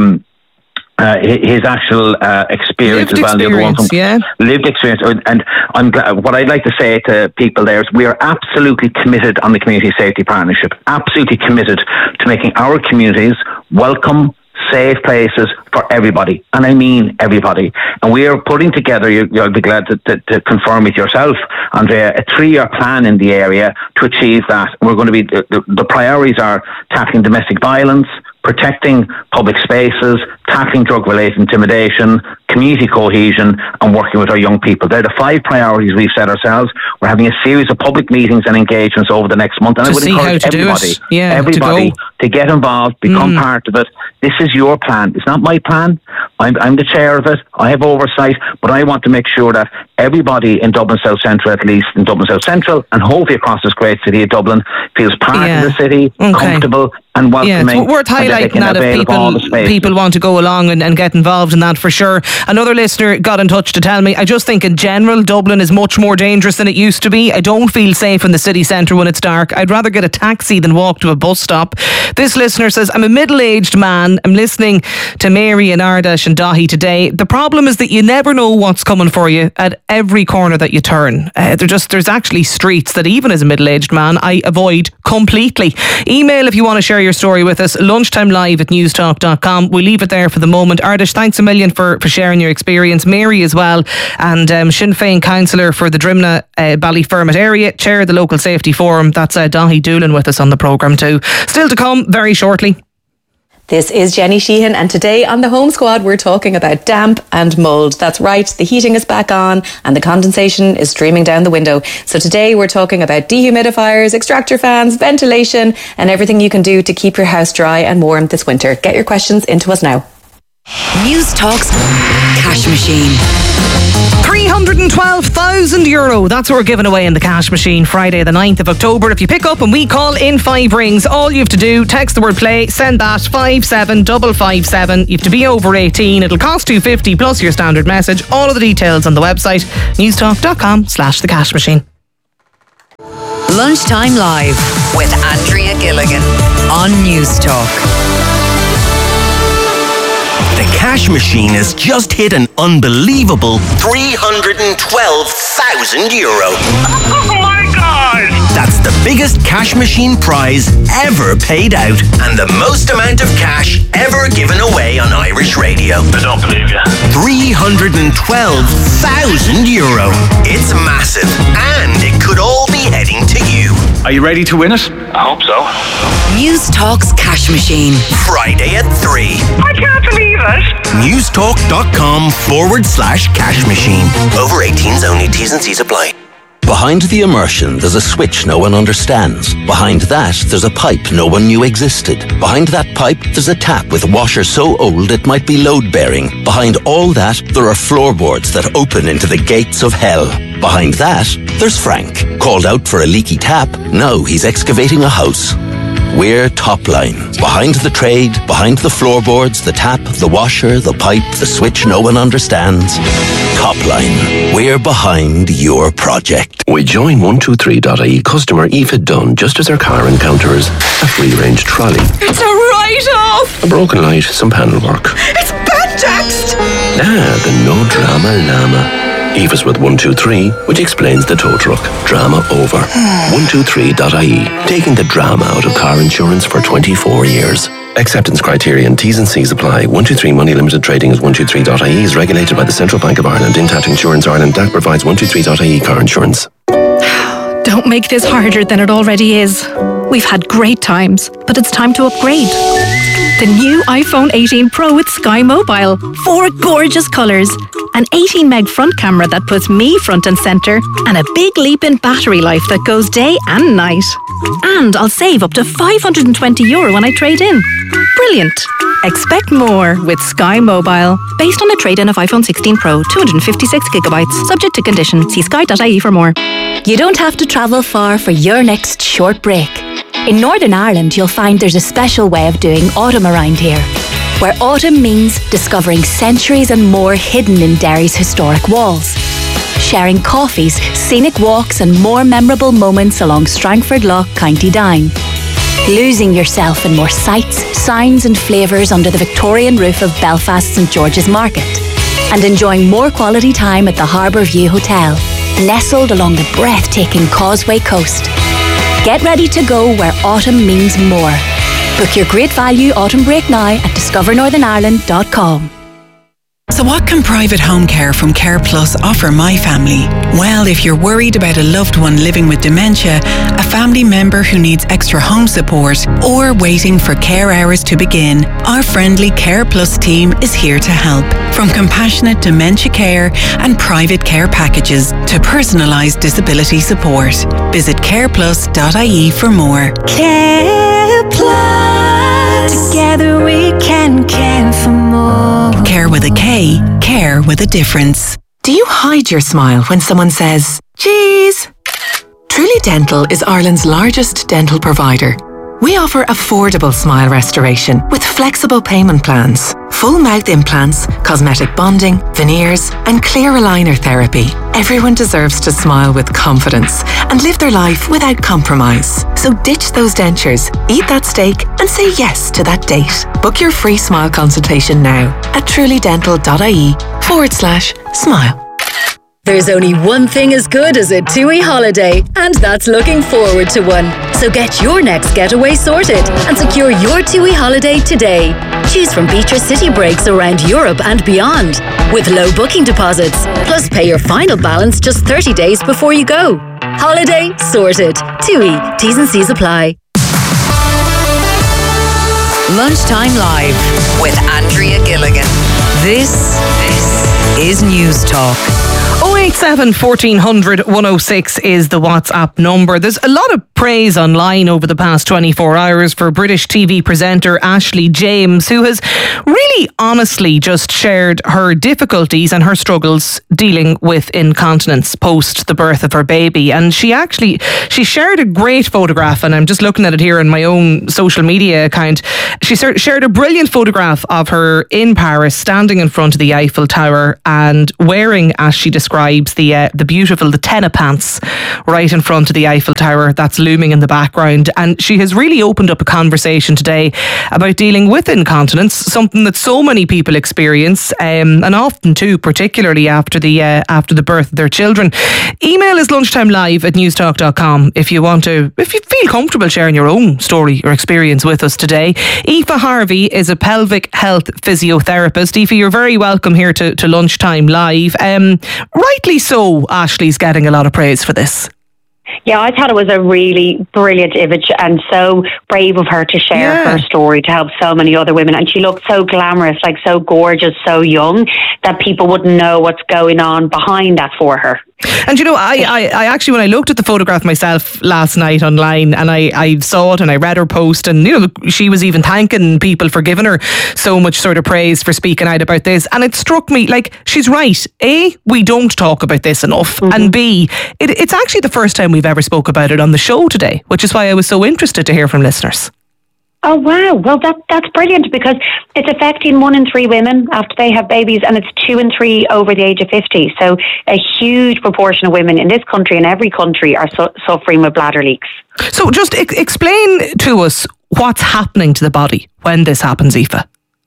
his actual experience as well. The other one from lived experience. And I'm glad, what I'd like to say to people there is we are absolutely committed on the Community Safety Partnership, absolutely committed to making our communities welcome, safe places for everybody, and I mean everybody. And we are putting together, you'll be glad to confirm with yourself, Andrea, a 3-year plan in the area to achieve that. We're going to be, the priorities are tackling domestic violence, protecting public spaces, tackling drug-related intimidation, community cohesion, and working with our young people. They're the 5 priorities we've set ourselves. We're having a series of public meetings and engagements over the next month, and I would encourage everybody to get involved, become part of it. This is your plan. It's not my plan. I'm the chair of it. I have oversight, but I want to make sure that everybody in Dublin South Central, at least in Dublin South Central, and hopefully across this great city of Dublin, feels part of the city, comfortable and welcoming. Yeah, it's worth highlighting that if people want to go along and get involved in that for sure. Another listener got in touch to tell me, I just think in general Dublin is much more dangerous than it used to be. I don't feel safe in the city centre when it's dark. I'd rather get a taxi than walk to a bus stop. This listener says, I'm a middle-aged man. I'm listening to Mary and Ardash and Dahi today. The problem is that you never know what's coming for you at every corner that you turn. There's actually streets that even as a middle-aged man I avoid completely. Email if you want to share your story with us, lunchtimelive@newstalk.com. We'll leave it there for the moment. Ardish, thanks a million for sharing your experience. Mary as well, and Sinn Féin councillor for the Drimna Ballyfermot area, chair of the local safety forum. That's Dahi Doolan with us on the programme too. Still to come very shortly. This is Jenny Sheehan, and today on the Home Squad we're talking about damp and mould. That's right, the heating is back on and the condensation is streaming down the window. So today we're talking about dehumidifiers, extractor fans, ventilation, and everything you can do to keep your house dry and warm this winter. Get your questions into us now. News Talk's Cash Machine. €312,000. That's what we're giving away in the Cash Machine Friday the 9th of October. If you pick up and we call in 5 rings, all you have to do, text the word play, send that 57557. You have to be over 18. It'll cost $2.50 plus your standard message. All of the details on the website, newstalk.com/the Cash Machine. Lunchtime Live with Andrea Gilligan on News Talk. The Cash Machine has just hit an unbelievable €312,000. Oh my God! That's the biggest Cash Machine prize ever paid out and the most amount of cash ever given away on Irish radio. I don't believe you. €312,000. It's massive, and it could all be heading to you. Are you ready to win it? I hope so. News Talk's Cash Machine. Friday at 3. I can't believe it. Newstalk.com/cash machine. Over 18s only. T's and C's apply. Behind the immersion, there's a switch no one understands. Behind that, there's a pipe no one knew existed. Behind that pipe, there's a tap with a washer so old it might be load-bearing. Behind all that, there are floorboards that open into the gates of hell. Behind that, there's Frank. Called out for a leaky tap, now he's excavating a house. We're Topline. Behind the trade, behind the floorboards, the tap, the washer, the pipe, the switch no one understands. Topline. We're behind your project. We join 123.ie customer Aoife Dunn just as her car encounters a free-range trolley. It's a write-off! A broken light, some panel work. It's bad text! The no drama llama. Aoife's with 123, which explains the tow truck. Drama over. 123.ie. Taking the drama out of car insurance for 24 years. Acceptance criteria and T's and C's apply. 123 Money Limited Trading as 123.ie is regulated by the Central Bank of Ireland. Intact Insurance Ireland DAC provides 123.ie car insurance. Don't make this harder than it already is. We've had great times, but it's time to upgrade. The new iPhone 18 Pro with Sky Mobile. 4 gorgeous colours. An 18 meg front camera that puts me front and centre. And a big leap in battery life that goes day and night. And I'll save up to €520 when I trade in. Brilliant. Expect more with Sky Mobile. Based on a trade-in of iPhone 16 Pro, 256GB. Subject to condition. See sky.ie for more. You don't have to travel far for your next short break. In Northern Ireland, you'll find there's a special way of doing autumn around here, where autumn means discovering centuries and more hidden in Derry's historic walls. Sharing coffees, scenic walks and more memorable moments along Strangford Lough, County Down. Losing yourself in more sights, sounds and flavours under the Victorian roof of Belfast St George's Market. And enjoying more quality time at the Harbour View Hotel, nestled along the breathtaking Causeway Coast. Get ready to go where autumn means more. Book your great value autumn break now at discovernorthernireland.com. So what can private home care from Care Plus offer my family? Well, if you're worried about a loved one living with dementia, a family member who needs extra home support, or waiting for care hours to begin, our friendly Care Plus team is here to help. From compassionate dementia care and private care packages to personalised disability support. Visit careplus.ie for more. Care Plus. Together we can care for more. Care with a K, care with a difference. Do you hide your smile when someone says, "Cheese"? Truly Dental is Ireland's largest dental provider. We offer affordable smile restoration with flexible payment plans, full mouth implants, cosmetic bonding, veneers, and clear aligner therapy. Everyone deserves to smile with confidence and live their life without compromise. So ditch those dentures, eat that steak, and say yes to that date. Book your free smile consultation now at trulydental.ie/smile. There's only one thing as good as a TUI holiday, and that's looking forward to one. So get your next getaway sorted and secure your TUI holiday today. Choose from Beatrice City breaks around Europe and beyond with low booking deposits. Plus pay your final balance just 30 days before you go. Holiday sorted. TUI. T's and C's apply. Lunchtime Live with Andrea Gilligan. This is News Talk. 087 1400 106 is the WhatsApp number. There's a lot of praise online over the past 24 hours for British TV presenter Ashley James, who has really honestly just shared her difficulties and her struggles dealing with incontinence post the birth of her baby. And she shared a great photograph, and I'm just looking at it here on my own social media account. She shared a brilliant photograph of her in Paris, standing in front of the Eiffel Tower and wearing, as she describes, the beautiful tennis pants right in front of the Eiffel Tower that's looming in the background. And she has really opened up a conversation today about dealing with incontinence, something that so many people experience, and often too, particularly after the birth of their children. Email is lunchtimelive@newstalk.com if you feel comfortable sharing your own story or experience with us today. Aoife Harvey is a pelvic health physiotherapist. Aoife, you're very welcome here to Lunchtime Live. Rightly so, Ashley's getting a lot of praise for this. Yeah, I thought it was a really brilliant image and so brave of her to share her story to help so many other women. And she looked so glamorous, like so gorgeous, so young, that people wouldn't know what's going on behind that for her. And I actually, when I looked at the photograph myself last night online, and I saw it and I read her post, and she was even thanking people for giving her so much sort of praise for speaking out about this. And it struck me, like, she's right. A, we don't talk about this enough, and B, it's actually the first time we've ever spoke about it on the show today, which is why I was so interested to hear from listeners. Oh, wow. Well, that's brilliant, because it's affecting 1 in 3 women after they have babies, and it's 2 in 3 over the age of 50. So a huge proportion of women in this country and every country are suffering with bladder leaks. So just explain to us what's happening to the body when this happens, Aoife.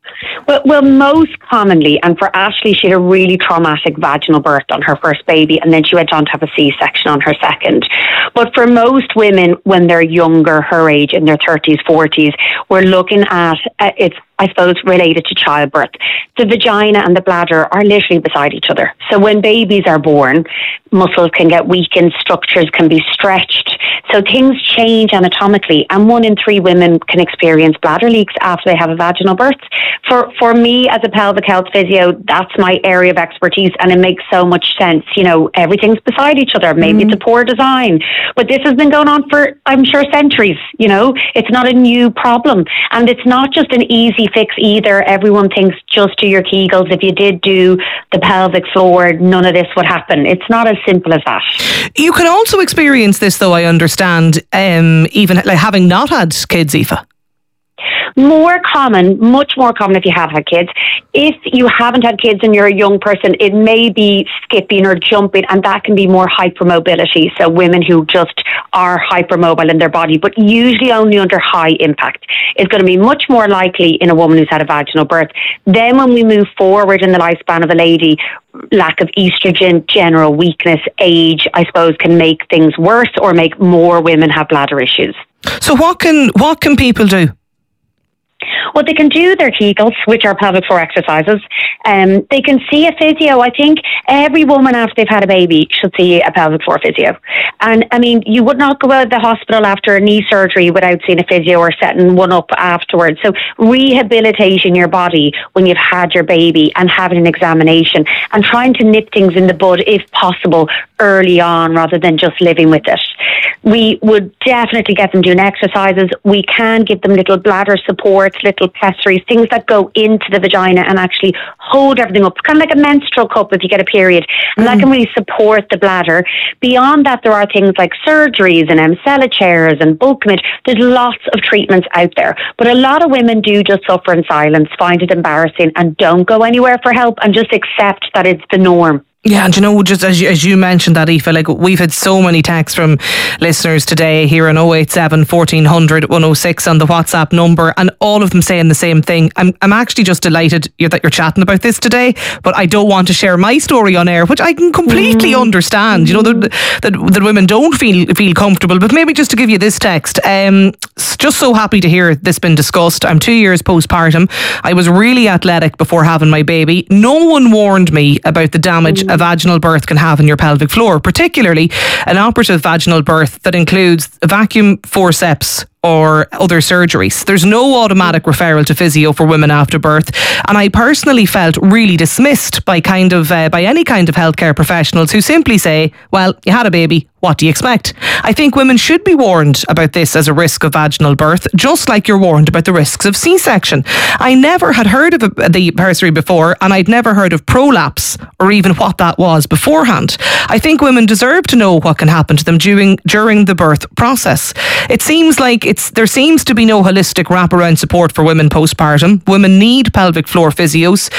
Well, most commonly, and for Ashley, she had a really traumatic vaginal birth on her first baby, and then she went on to have a C-section on her second. But for most women, when they're younger, her age, in their 30s, 40s, we're looking at, it's, I suppose, related to childbirth. The vagina and the bladder are literally beside each other. So when babies are born, muscles can get weakened, structures can be stretched. So things change anatomically, and 1 in 3 women can experience bladder leaks after they have a vaginal birth. For me, as a pelvic health physio, that's my area of expertise, and it makes so much sense. Everything's beside each other. Maybe it's a poor design, but this has been going on for, I'm sure, centuries. It's not a new problem, and it's not just an easy fix either. Everyone thinks just do your Kegels. If you did do the pelvic floor, none of this would happen. It's not as simple as that. You can also experience this, though, I understand, even like having not had kids, Aoife. Much more common if you have had kids. If you haven't had kids and you're a young person, it may be skipping or jumping, and that can be more hypermobility. So women who just are hypermobile in their body, but usually only under high impact. It's going to be much more likely in a woman who's had a vaginal birth. Then when we move forward in the lifespan of a lady, lack of estrogen, general weakness, age, I suppose, can make things worse or make more women have bladder issues. So what can people do? Well, they can do their Kegels, which are pelvic floor exercises. They can see a physio. I think every woman after they've had a baby should see a pelvic floor physio. And I mean, you would not go out of the hospital after a knee surgery without seeing a physio or setting one up afterwards. So rehabilitating your body when you've had your baby and having an examination and trying to nip things in the bud, if possible, early on rather than just living with it. We would definitely get them doing exercises. We can give them little bladder supports, little pessaries, things that go into the vagina and actually hold everything up. It's kind of like a menstrual cup if you get a period. And that can really support the bladder. Beyond that, there are things like surgeries and Emsella chairs and Bulkamid. There's lots of treatments out there. But a lot of women do just suffer in silence, find it embarrassing and don't go anywhere for help and just accept that it's the norm. Yeah, and you know, just as you mentioned that, Aoife, like we've had so many texts from listeners today here on 087 1400 106 on the WhatsApp number, and all of them saying the same thing. I'm actually just delighted that you're chatting about this today, but I don't want to share my story on air, which I can completely understand. You know, that women don't feel comfortable. But maybe just to give you this text, just so happy to hear this been discussed. I'm 2 years postpartum. I was really athletic before having my baby. No one warned me about the damage a vaginal birth can have in your pelvic floor, particularly an operative vaginal birth that includes vacuum forceps or other surgeries. There's no automatic referral to physio for women after birth, and I personally felt really dismissed by any kind of healthcare professionals who simply say, well, you had a baby, what do you expect? I think women should be warned about this as a risk of vaginal birth, just like you're warned about the risks of C-section. I never had heard of the pessary before, and I'd never heard of prolapse or even what that was beforehand. I think women deserve to know what can happen to them during the birth process. It seems like there seems to be no holistic wraparound support for women postpartum. Women need pelvic floor physios,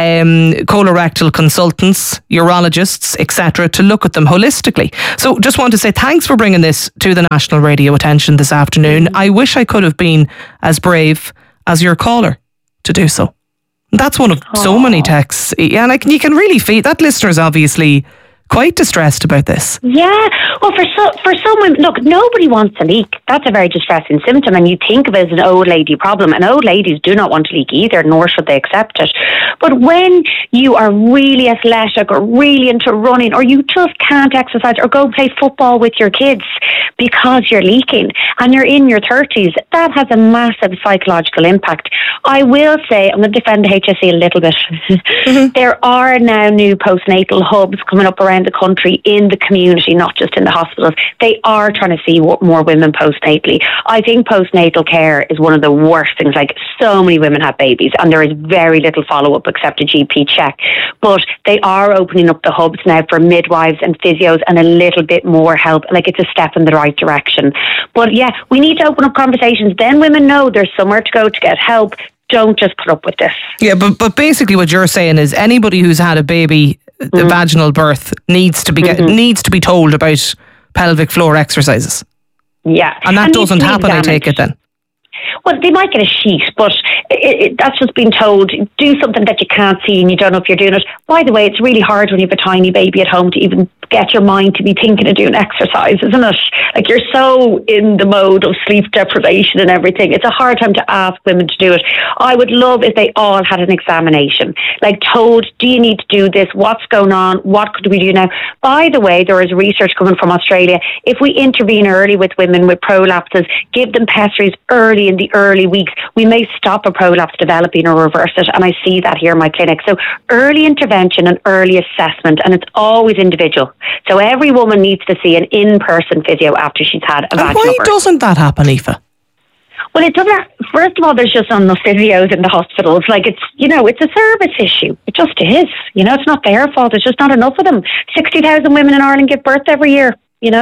colorectal consultants, urologists, etc. to look at them holistically. So just want to say thanks for bringing this to the national radio attention this afternoon. I wish I could have been as brave as your caller to do so. That's one of so many texts. Yeah, and you can really feel that listener's obviously quite distressed about this. Yeah, well, for some women, look, nobody wants to leak. That's a very distressing symptom, and you think of it as an old lady problem, and old ladies do not want to leak either, nor should they accept it. But when you are really athletic or really into running, or you just can't exercise or go play football with your kids because you're leaking and you're in your 30s, that has a massive psychological impact. I will say, I'm going to defend the HSE a little bit. There are now new postnatal hubs coming up around the country in the community, not just in the hospitals. They are trying to see more women postnatally. I think postnatal care is one of the worst things. Like, so many women have babies and there is very little follow-up except a GP check. But they are opening up the hubs now for midwives and physios and a little bit more help. Like, it's a step in the right direction. But yeah, we need to open up conversations. Then women know there's somewhere to go to get help. Don't just put up with this. Yeah, but basically what you're saying is anybody who's had a baby, the vaginal birth, needs to be told about pelvic floor exercises. Yeah. And that doesn't happen, I take it then. Well, they might get a sheet, but that's just being told, do something that you can't see and you don't know if you're doing it. By the way, it's really hard when you have a tiny baby at home to even get your mind to be thinking of doing exercise, isn't it? Like, you're so in the mode of sleep deprivation and everything. It's a hard time to ask women to do it. I would love if they all had an examination, like told, do you need to do this? What's going on? What could we do now? By the way, there is research coming from Australia. If we intervene early with women with prolapses, give them pessaries early in the early weeks, we may stop a prolapse developing or reverse it. And I see that here in my clinic. So early intervention and early assessment, and it's always individual. So every woman needs to see an in-person physio after she's had a vaginal birth. Why doesn't that happen, Aoife? Well, it doesn't. First of all, there's just not enough physios in the hospitals. Like, it's a service issue. It just is. It's not their fault. It's just not enough of them. 60,000 women in Ireland give birth every year.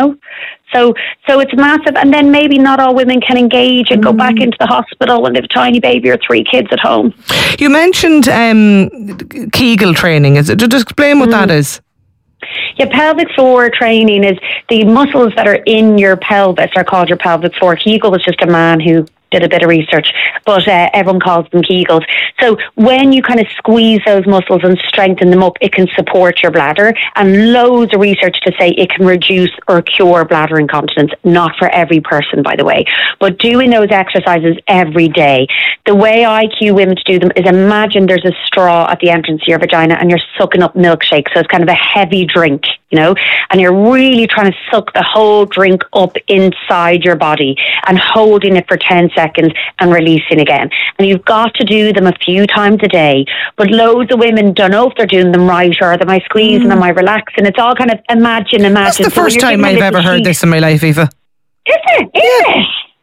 So it's massive. And then maybe not all women can engage and go back into the hospital when they have a tiny baby or 3 kids at home. You mentioned Kegel training. Just explain what that is. Yeah, pelvic floor training is the muscles that are in your pelvis are called your pelvic floor. Kegel was just a man who did a bit of research, but everyone calls them Kegels. So when you kind of squeeze those muscles and strengthen them up, it can support your bladder, and loads of research to say it can reduce or cure bladder incontinence. Not for every person, by the way, but doing those exercises every day. The way I cue women to do them is, imagine there's a straw at the entrance to your vagina and you're sucking up milkshake, so it's kind of a heavy drink, and you're really trying to suck the whole drink up inside your body and holding it for 10 seconds and releasing again. And you've got to do them a few times a day. But loads of women don't know if they're doing them right, or am I squeezing, am I relaxing? It's all kind of imagine. That's the first time I've ever heard this in my life, Aoife. Is it? Is it? It's the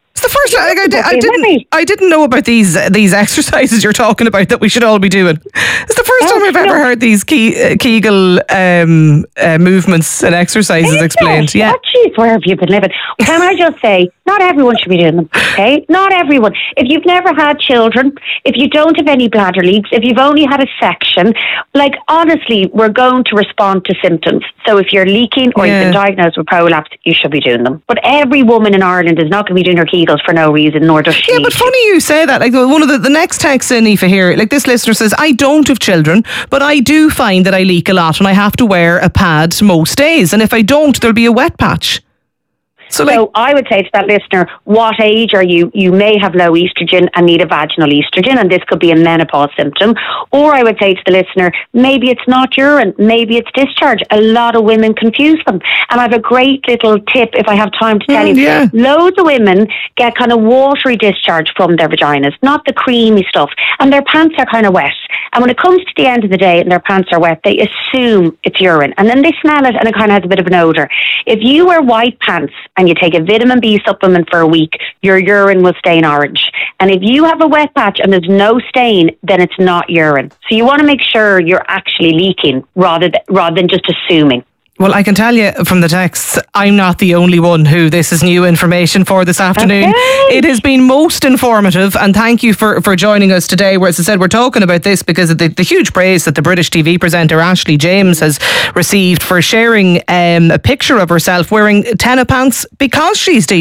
first time I didn't know about these exercises you're talking about that we should all be doing. It's the first time I've ever heard these Kegel movements and exercises explained. Yeah. Oh, geez, where have you been living? Can I just say, not everyone should be doing them, okay? Not everyone. If you've never had children, if you don't have any bladder leaks, if you've only had a section, like honestly, we're going to respond to symptoms. So if you're leaking or you've been diagnosed with prolapse, you should be doing them. But every woman in Ireland is not going to be doing her Kegels for no reason, nor does she. Yeah, but funny you say that. Like one of the next text in, Aoife, here, like this listener says, I don't have children, but I do find that I leak a lot and I have to wear a pad most days. And if I don't, there'll be a wet patch. So I would say to that listener, what age are you? You may have low estrogen and need a vaginal estrogen, and this could be a menopause symptom. Or I would say to the listener, maybe it's not urine, maybe it's discharge. A lot of women confuse them. And I have a great little tip, if I have time to tell you. Yeah. Loads of women get kind of watery discharge from their vaginas, not the creamy stuff. And their pants are kind of wet. And when it comes to the end of the day and their pants are wet, they assume it's urine. And then they smell it and it kind of has a bit of an odour. If you wear white pants and you take a vitamin B supplement for a week, your urine will stain orange. And if you have a wet patch and there's no stain, then it's not urine. So you want to make sure you're actually leaking rather than just assuming. Well, I can tell you from the texts, I'm not the only one who this is new information for this afternoon. Okay. It has been most informative, and thank you for joining us today. Where, as I said, we're talking about this because of the huge praise that the British TV presenter Ashley James has received for sharing a picture of herself wearing tennis pants because she's